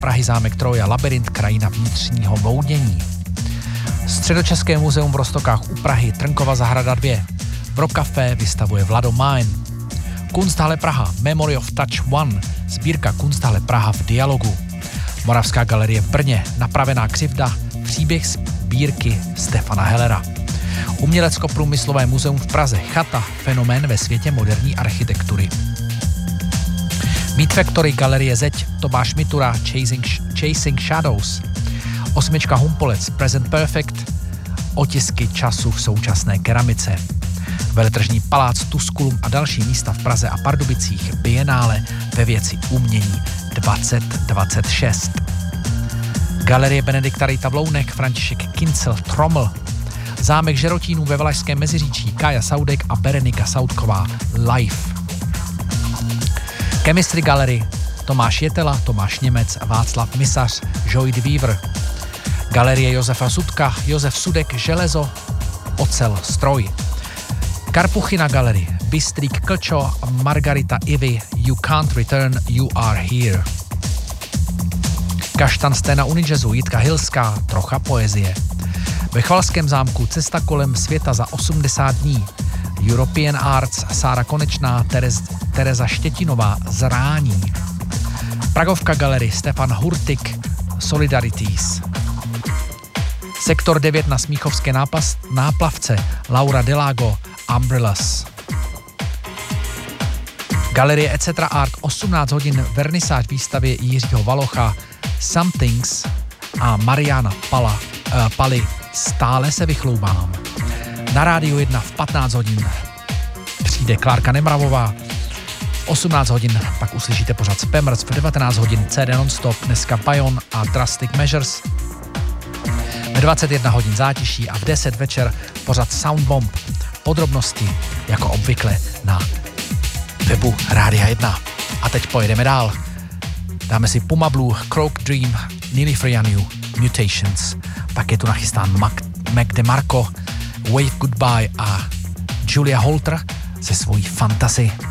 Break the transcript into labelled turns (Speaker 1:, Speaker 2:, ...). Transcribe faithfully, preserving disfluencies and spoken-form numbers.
Speaker 1: Prahy zámek Troja, labyrint, krajina vnitřního voudění. Středočeské muzeum v Roztokách u Prahy, Trnkova zahrada dva. V Rock Café vystavuje Vlado Mine. Kunsthalle Praha, Memory of Touch One, sbírka Kunsthalle Praha v dialogu. Moravská galerie v Brně, Napravená křivda, příběh sbírky Stefana Hellera. Umělecko-průmyslové muzeum v Praze, Chata, fenomén ve světě moderní architektury. Meat Factory, galerie Zeď, Tomáš Mitura, Chasing, Chasing Shadows. Osmička Humpolec, Present Perfect, otisky času v současné keramice. Veletržní palác Tusculum a další místa v Praze a Pardubicích, Bienále ve věci umění dvacet dvacet šest. Galerie Benedikta Rejta Vlounek, František Kincel, Trommel. Zámek Žerotínů ve Valašském Meziříčí, Kája Saudek a Berenika Saudková, Live. Chemistry Gallery, Tomáš Jetela, Tomáš Němec, Václav Misař, Joy Weaver. Galerie Josefa Sudka, Josef Sudek, Železo, Ocel, Stroj. Karpuchina Gallery, Bystrík Klčo, Margarita Ivy, You Can't Return, You Are Here. Kaštan Scéna Unijazzu, Jitka Hilská, Trocha poezie. Ve Chvalském zámku Cesta kolem světa za osmdesát dní. European Arts, Sára Konečná, Terez, Tereza Štětinová, Zrání. Pragovka Gallery, Stefan Hurtik, Solidarities. Sektor devět na Smíchovské nápas, náplavce, Laura Delago, Umbrellas. Galerie et cetera Art, osmnáct hodin, vernisáž výstavě Jiřího Valocha, Somethings a Mariana Pala, uh, Pali, Stále se vychloubám. Na Rádiu jedna v patnáct hodin přijde Klárka Nemravová, v osmnáct hodin pak uslyšíte pořad Spammers, v devatenáct hodin C D Nonstop, dneska Bayon a Drastic Measures, ve dvacet jedna hodin Zátiší a v deset večer pořad Soundbomb. Podrobnosti jako obvykle na webu Rádia jedna. A teď pojedeme dál. Dáme si Puma Blue, Croak Dream, Neely Frianu, Mutations. Pak je tu nachystán Mac, Mac DeMarco, Wave Goodbye a Julia Holter se svojí Fantasy.